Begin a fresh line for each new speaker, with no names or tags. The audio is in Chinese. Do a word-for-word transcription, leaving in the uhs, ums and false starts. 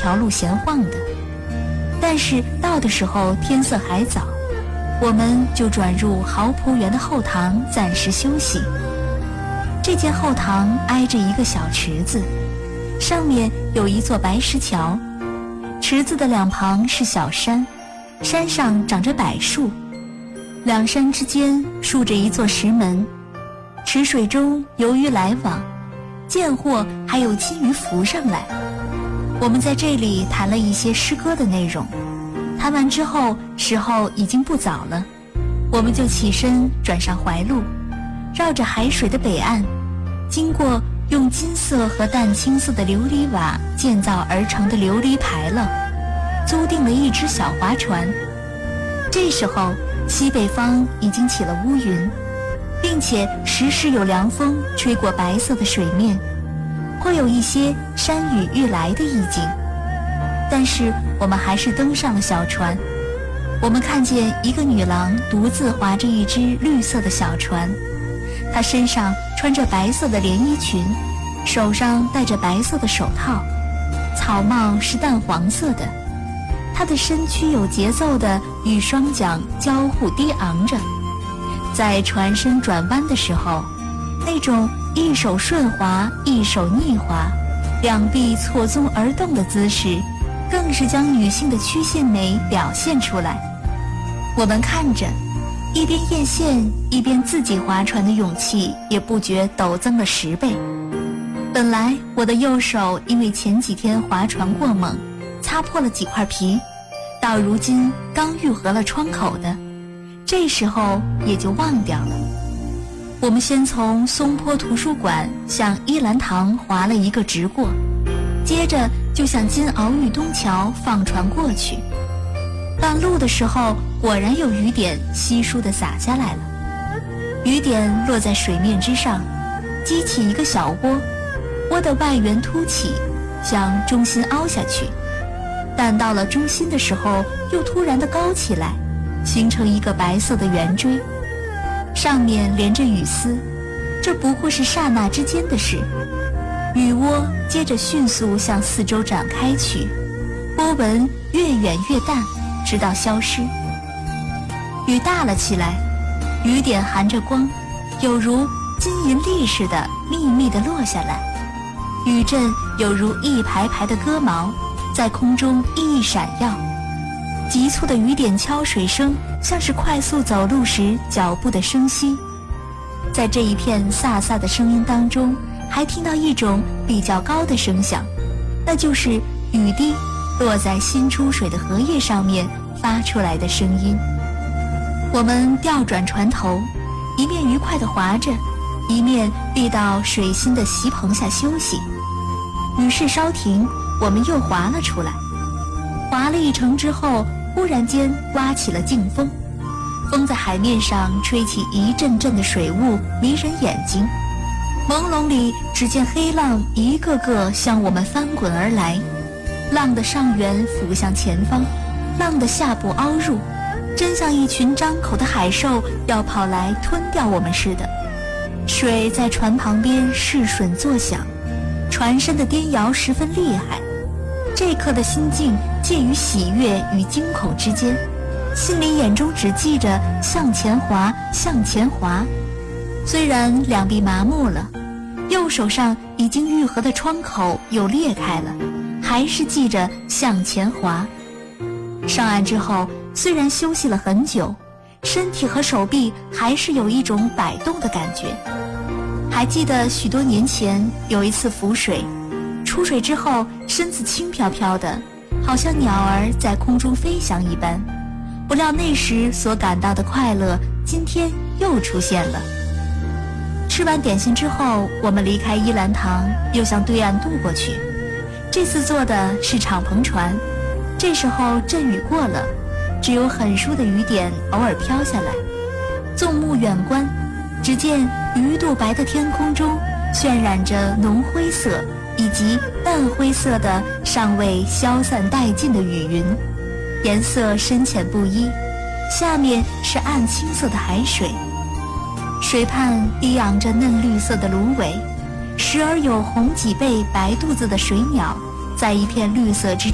条路闲晃的。但是到的时候天色还早，我们就转入豪仆园的后堂暂时休息。这间后堂挨着一个小池子，上面有一座白石桥，池子的两旁是小山，山上长着柏树，两山之间竖着一座石门，池水中游鱼来往，见货还有金鱼浮上来。我们在这里谈了一些诗歌的内容，谈完之后时候已经不早了，我们就起身转上淮路，绕着海水的北岸，经过用金色和淡青色的琉璃瓦建造而成的琉璃牌楼，租订了一只小划船。这时候西北方已经起了乌云，并且时时有凉风吹过白色的水面，会有一些山雨欲来的意境。但是我们还是登上了小船。我们看见一个女郎独自划着一只绿色的小船，她身上穿着白色的连衣裙，手上戴着白色的手套，草帽是淡黄色的。她的身躯有节奏地与双桨交互低昂着，在船身转弯的时候，那种一手顺滑一手逆滑，两臂错综而动的姿势，更是将女性的曲线美表现出来。我们看着，一边艳羡一边自己划船的勇气也不觉陡增了十倍。本来我的右手因为前几天划船过猛，擦破了几块皮，到如今刚愈合了创口的，这时候也就忘掉了。我们先从松坡图书馆向依兰堂划了一个直过，接着就向金鳌玉东桥放船过去。半路的时候，果然有雨点稀疏地洒下来了，雨点落在水面之上，激起一个小窝，窝的外缘凸起，向中心凹下去，但到了中心的时候又突然地高起来，形成一个白色的圆锥，上面连着雨丝，这不过是刹那之间的事。雨窝接着迅速向四周展开去，波纹越远越淡，直到消失。雨大了起来，雨点含着光，有如金银粒似的密密地落下来，雨阵有如一排排的鸽毛，在空中熠熠闪耀。急促的雨点敲水声，像是快速走路时脚步的声息。在这一片飒飒的声音当中，还听到一种比较高的声响，那就是雨滴落在新出水的荷叶上面发出来的声音。我们调转船头，一面愉快地划着，一面避到水心的席棚下休息。雨势稍停，我们又划了出来。划了一程之后，忽然间刮起了劲风，风在海面上吹起一阵阵的水雾，迷人眼睛。朦胧里，只见黑浪一个个向我们翻滚而来，浪的上缘俯向前方，浪的下部凹入，真像一群张口的海兽要跑来吞掉我们似的。水在船旁边试吮作响，船身的颠摇十分厉害。这刻的心境介于喜悦与惊恐之间，心里眼中只记着向前滑，向前滑。虽然两臂麻木了，右手上已经愈合的创口又裂开了，还是记着向前滑。上岸之后，虽然休息了很久，身体和手臂还是有一种摆动的感觉。还记得许多年前有一次浮水，出水之后身子轻飘飘的，好像鸟儿在空中飞翔一般。不料那时所感到的快乐，今天又出现了。吃完点心之后，我们离开依兰堂，又向对岸渡过去。这次坐的是敞篷船，这时候阵雨过了，只有很疏的雨点偶尔飘下来。纵目远观，只见鱼肚白的天空中渲染着浓灰色以及淡灰色的尚未消散殆尽的雨云，颜色深浅不一，下面是暗青色的海水，水畔低昂着嫩绿色的芦苇，时而有红脊背白肚子的水鸟在一片绿色之中